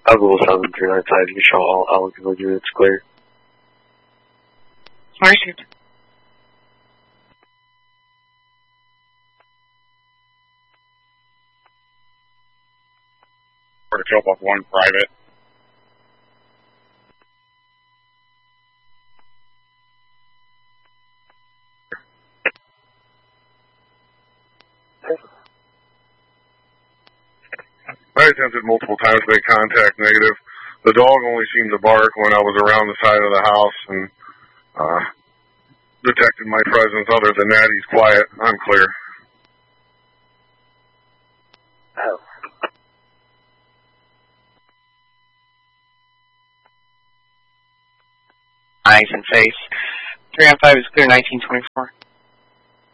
I'll go 7395, you show all eligible units clear. Received. For Job off 1 private. I attempted multiple times to make contact, negative. The dog only seemed to bark when I was around the side of the house and detected my presence. Other than that, he's quiet. I'm clear. Oh. Eyes and face. 3 on 5 is clear, 1924.